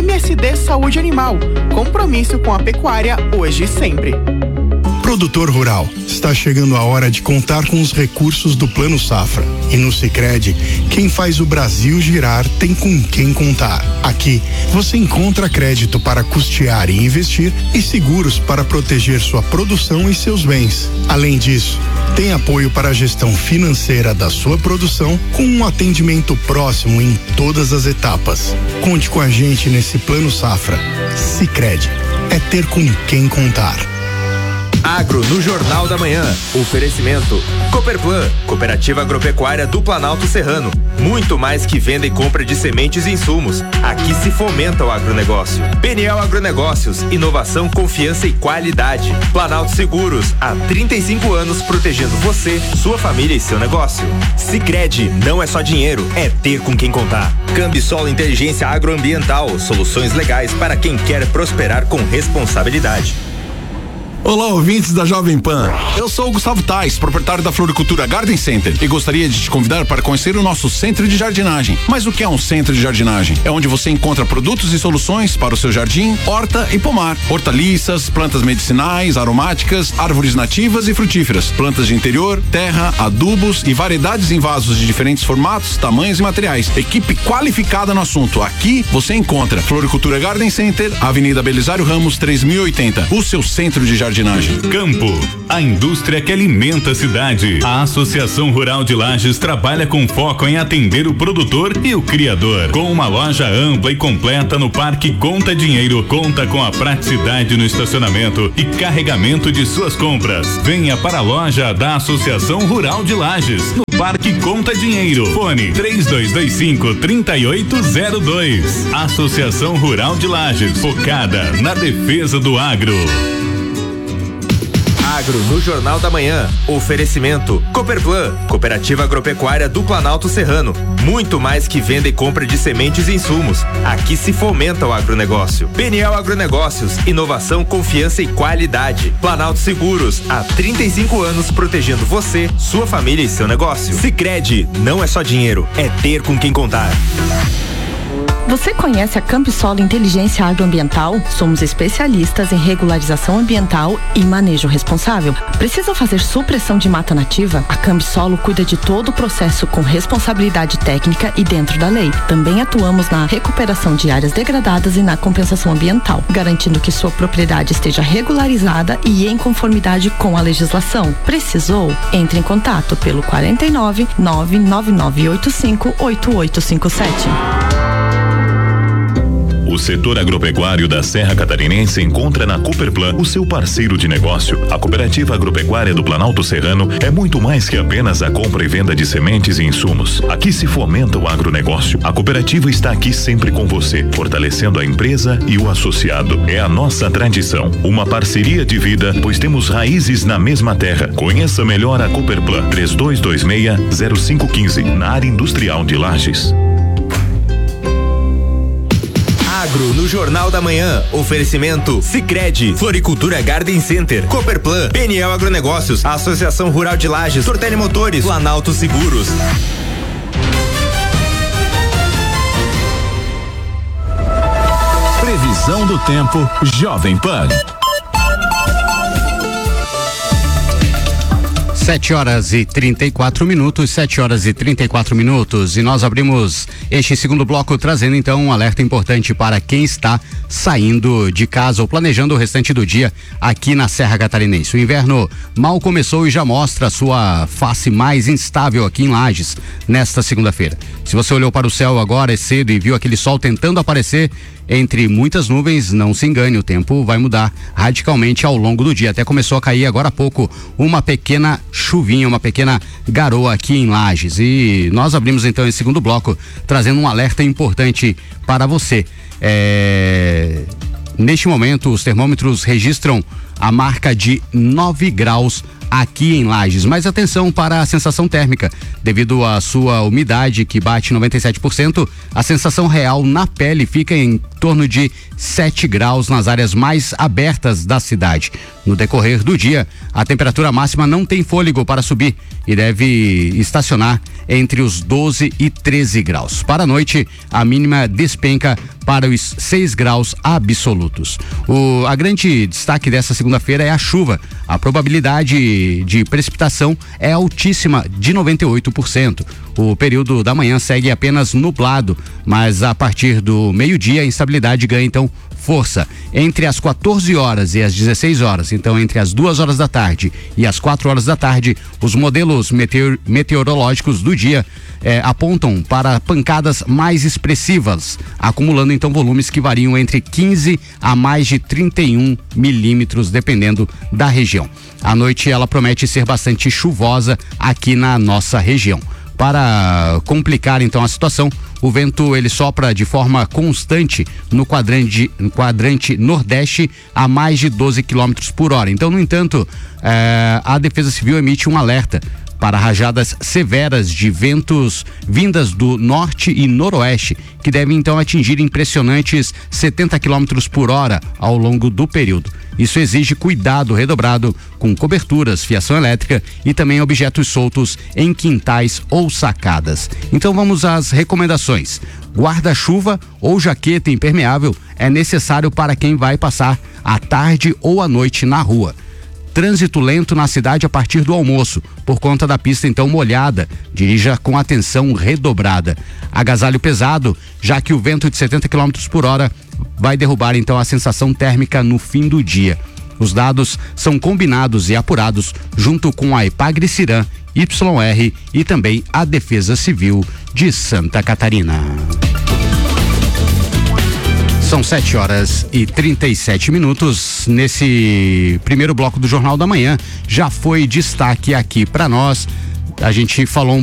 MSD Saúde Animal. Compromisso com a pecuária hoje e sempre. Produtor rural, está chegando a hora de contar com os recursos do Plano Safra. E no Sicredi, quem faz o Brasil girar tem com quem contar. Aqui, você encontra crédito para custear e investir e seguros para proteger sua produção e seus bens. Além disso, tem apoio para a gestão financeira da sua produção com um atendimento próximo em todas as etapas. Conte com a gente nesse Plano Safra. Sicredi, é ter com quem contar. Agro no Jornal da Manhã. Oferecimento Cooperplan, Cooperativa Agropecuária do Planalto Serrano. Muito mais que venda e compra de sementes e insumos. Aqui se fomenta o agronegócio. Peniel Agronegócios, inovação, confiança e qualidade. Planalto Seguros, há 35 anos protegendo você, sua família e seu negócio. Sicredi, não é só dinheiro, é ter com quem contar. Cambisol Inteligência Agroambiental, soluções legais para quem quer prosperar com responsabilidade. Olá, ouvintes da Jovem Pan. Eu sou o Gustavo Tais, proprietário da Floricultura Garden Center, e gostaria de te convidar para conhecer o nosso centro de jardinagem. Mas o que é um centro de jardinagem? É onde você encontra produtos e soluções para o seu jardim, horta e pomar. Hortaliças, plantas medicinais, aromáticas, árvores nativas e frutíferas, plantas de interior, terra, adubos e variedades em vasos de diferentes formatos, tamanhos e materiais. Equipe qualificada no assunto. Aqui você encontra Floricultura Garden Center, Avenida Belisário Ramos, 3080. O seu centro de jardinagem. Campo, a indústria que alimenta a cidade. A Associação Rural de Lages trabalha com foco em atender o produtor e o criador. Com uma loja ampla e completa no Parque Conta Dinheiro, conta com a praticidade no estacionamento e carregamento de suas compras. Venha para a loja da Associação Rural de Lages, no Parque Conta Dinheiro. Fone 3225-3802. Associação Rural de Lages, focada na defesa do agro. Agro no Jornal da Manhã. Oferecimento Cooperplan, Cooperativa Agropecuária do Planalto Serrano. Muito mais que venda e compra de sementes e insumos. Aqui se fomenta o agronegócio. Peniel Agronegócios, inovação, confiança e qualidade. Planalto Seguros, há 35 anos protegendo você, sua família e seu negócio. Sicredi, não é só dinheiro, é ter com quem contar. Você conhece a Cambisol Inteligência Agroambiental? Somos especialistas em regularização ambiental e manejo responsável. Precisa fazer supressão de mata nativa? A Cambisol cuida de todo o processo com responsabilidade técnica e dentro da lei. Também atuamos na recuperação de áreas degradadas e na compensação ambiental, garantindo que sua propriedade esteja regularizada e em conformidade com a legislação. Precisou? Entre em contato pelo 49 99985 8857. O setor agropecuário da Serra Catarinense encontra na Cooperplan o seu parceiro de negócio. A Cooperativa Agropecuária do Planalto Serrano é muito mais que apenas a compra e venda de sementes e insumos. Aqui se fomenta o agronegócio. A cooperativa está aqui sempre com você, fortalecendo a empresa e o associado. É a nossa tradição, uma parceria de vida, pois temos raízes na mesma terra. Conheça melhor a Cooperplan 3226-0515, na área industrial de Lages. Agro no Jornal da Manhã. Oferecimento Sicredi, Floricultura Garden Center, Cooperplan, Peniel Agronegócios, Associação Rural de Lages, Tortelli Motores, Planalto Seguros. Previsão do tempo Jovem Pan. 7h34, 7h34, e nós abrimos este segundo bloco trazendo então um alerta importante para quem está saindo de casa ou planejando o restante do dia aqui na Serra Catarinense. O inverno mal começou e já mostra a sua face mais instável aqui em Lages nesta segunda-feira. Se você olhou para o céu agora cedo e viu aquele sol tentando aparecer entre muitas nuvens, não se engane, o tempo vai mudar radicalmente ao longo do dia. Até começou a cair agora há pouco uma pequena chuvinha, uma pequena garoa aqui em Lages. E nós abrimos então esse segundo bloco trazendo um alerta importante para você. Neste momento, os termômetros registram a marca de 9 graus aqui em Lages, mas atenção para a sensação térmica, devido à sua umidade que bate 97%, a sensação real na pele fica em torno de 7 graus nas áreas mais abertas da cidade. No decorrer do dia, a temperatura máxima não tem fôlego para subir e deve estacionar entre os 12 e 13 graus. Para a noite, a mínima despenca para os 6 graus absolutos. A grande destaque dessa segunda-feira é a chuva. A probabilidade de precipitação é altíssima, de 98%. O período da manhã segue apenas nublado, mas a partir do meio-dia a instabilidade ganha então força. Entre as 14 horas e as 16 horas, então entre as 2 horas da tarde e as 4 horas da tarde, os modelos meteorológicos do dia apontam para pancadas mais expressivas, acumulando então volumes que variam entre 15 a mais de 31 milímetros, dependendo da região. A noite ela promete ser bastante chuvosa aqui na nossa região. Para complicar então a situação, o vento ele sopra de forma constante no quadrante nordeste a mais de 12 km por hora. Então, no entanto, a Defesa Civil emite um alerta para rajadas severas de ventos vindas do norte e noroeste, que devem então atingir impressionantes 70 km por hora ao longo do período. Isso exige cuidado redobrado com coberturas, fiação elétrica e também objetos soltos em quintais ou sacadas. Então vamos às recomendações. Guarda-chuva ou jaqueta impermeável é necessário para quem vai passar a tarde ou a noite na rua. Trânsito lento na cidade a partir do almoço, por conta da pista então molhada. Dirija com atenção redobrada. Agasalho pesado, já que o vento de 70 km por hora vai derrubar então a sensação térmica no fim do dia. Os dados são combinados e apurados junto com a Epagre-Ciran, YR e também a Defesa Civil de Santa Catarina. São 7 horas e 37 minutos. Nesse primeiro bloco do Jornal da Manhã, já foi destaque aqui para nós. A gente falou